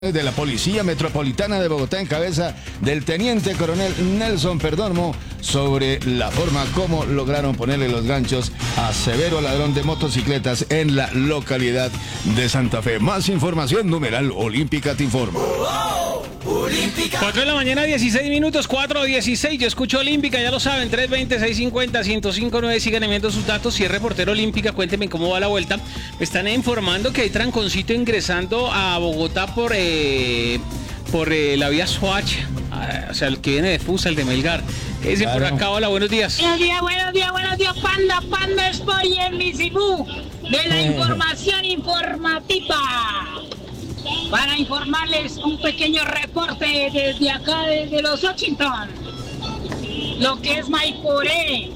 De la Policía Metropolitana de Bogotá en cabeza del Teniente Coronel Nelson Perdomo sobre la forma como lograron ponerle los ganchos a severo ladrón de motocicletas en la localidad de Santa Fe. Más información, numeral Olímpica te informa. 4 de la mañana, 16 minutos, 4:16. Yo escucho Olímpica, ya lo saben, 320-650-1059. Sigan enviando sus datos. Si es reportero Olímpica, cuéntenme cómo va la vuelta. Me están informando que hay tranconcito ingresando a Bogotá por la vía Soacha. O sea, el que viene de Fusa, el de Melgar. Ese claro. Por acá, hola, buenos días. Buenos días, Panda Sport y el Misibú de la información informativa. Para informarles un pequeño reporte desde acá, desde los Washington. Lo que es Maiporé,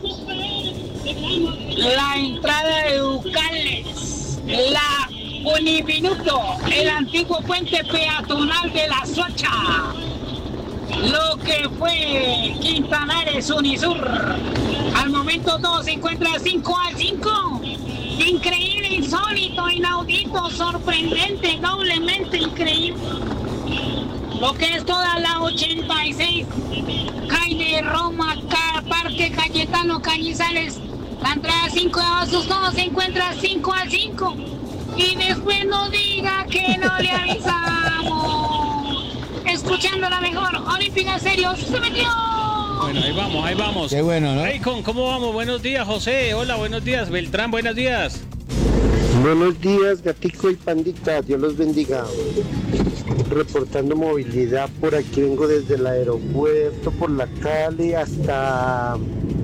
la entrada de Ducales, la Uniminuto, el antiguo puente peatonal de la Socha, lo que fue Quintanares Unisur. Al momento todo se encuentra 5-5. Increíble, insólito, inaudito, sorprendente, doblemente increíble. Lo que es toda la 86, calle Roma, Parque Cayetano Cañizales, la entrada 5 de Abasos, todo se encuentra 5-5. Y después no diga que no le avisamos. Escuchando la mejor Olímpica Serio, se metió. Bueno, ahí vamos. Qué bueno, ¿no? Raycon, ¿cómo vamos? Buenos días, José. Hola, buenos días. Beltrán, buenos días. Buenos días, Gatico y Pandita. Dios los bendiga. Reportando movilidad por aquí. Vengo desde el aeropuerto, por la Cali, hasta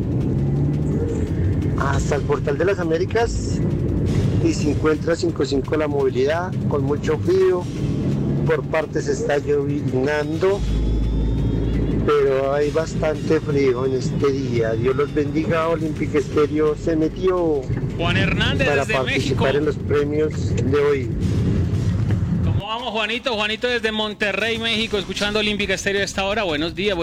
el Portal de las Américas. Y se encuentra 5-5 la movilidad, con mucho frío. Por partes está llovinando, pero hay bastante frío en este día. Dios los bendiga. Olímpica Estéreo se metió Juan Hernández para desde participar México. En los premios de hoy. ¿Cómo vamos, Juanito? Juanito desde Monterrey, México, escuchando Olímpica Estéreo a esta hora. Buenos días.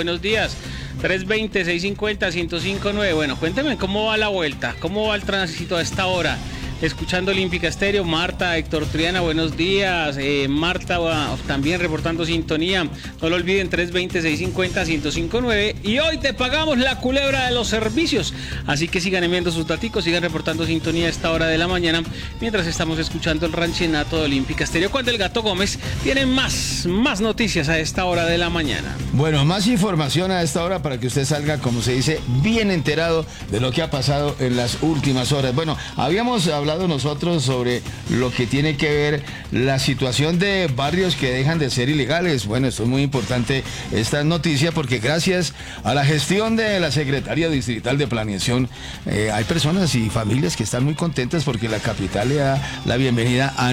320-650-1059. Bueno, cuénteme cómo va la vuelta, cómo va el tránsito a esta hora. Escuchando Olímpica Estéreo, Marta, Héctor Triana, buenos días. Marta también reportando sintonía. No lo olviden, 320-650-1059. Y hoy te pagamos la culebra de los servicios. Así que sigan enviando sus daticos, sigan reportando sintonía a esta hora de la mañana, mientras estamos escuchando el ranchenato de Olímpica Estéreo. Cuando el Gato Gómez tiene más noticias a esta hora de la mañana. Bueno, más información a esta hora para que usted salga, como se dice, bien enterado de lo que ha pasado en las últimas horas. Bueno, habíamos hablado nosotros sobre lo que tiene que ver la situación de barrios que dejan de ser ilegales. Bueno, esto es muy importante, esta noticia, porque gracias a la gestión de la Secretaría Distrital de Planeación, hay personas y familias que están muy contentas porque la capital le da la bienvenida a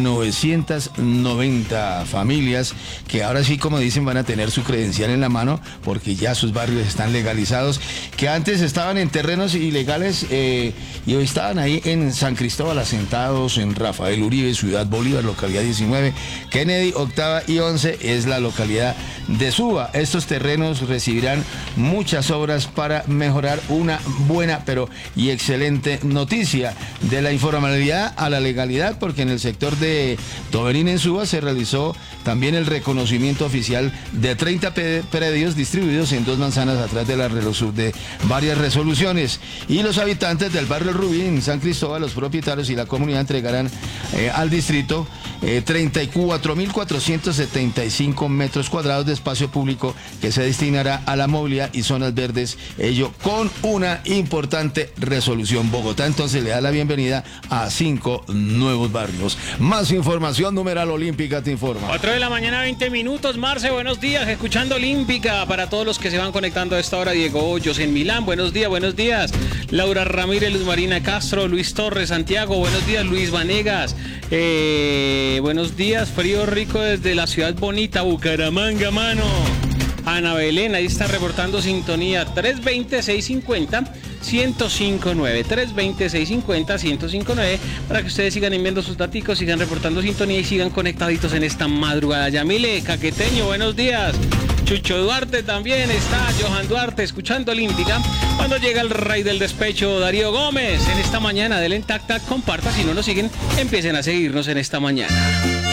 990 familias que ahora sí, como dicen, van a tener su credencial en la mano porque ya sus barrios están legalizados, que antes estaban en terrenos ilegales y hoy estaban ahí en San Cristóbal asentados, en Rafael Uribe, Ciudad Bolívar, localidad 19, Kennedy, octava y 11 es la localidad de Suba. Estos terrenos recibirán muchas obras para mejorar una buena y excelente noticia de la informalidad a la legalidad, porque en el sector de Toberín en Suba se realizó también el reconocimiento oficial de 30 predios distribuidos en 2 manzanas atrás de de varias resoluciones, y los habitantes del barrio Rubí en San Cristóbal, los propietarios y la comunidad entregarán al distrito 34.475 metros cuadrados de espacio público que se destinará a la movilidad y zonas verdes, ello con una importante resolución. Bogotá entonces le da la bienvenida a 5 nuevos barrios. Más información, numeral Olímpica te informa. 4 de la mañana, 20 minutos. Marce, buenos días, escuchando Olímpica. Para todos los que se van conectando a esta hora, Diego Hoyos en Milán, buenos días. Laura Ramírez, Luz Marina Castro, Luis Torres, Santiago, buenos días. Luis Vanegas, buenos días. Frío rico desde la ciudad bonita, Bucaramanga, mano. Ana Belén, ahí está reportando sintonía. 320-650-1059. 320-650-1059 para que ustedes sigan enviando sus daticos, sigan reportando sintonía y sigan conectaditos en esta madrugada. Yamile Caqueteño, buenos días. Chucho Duarte también está, Johan Duarte, escuchando Olímpica. Cuando llega el rey del despecho, Darío Gómez, en esta mañana del Tac Tac, comparta, si no nos siguen, empiecen a seguirnos en esta mañana.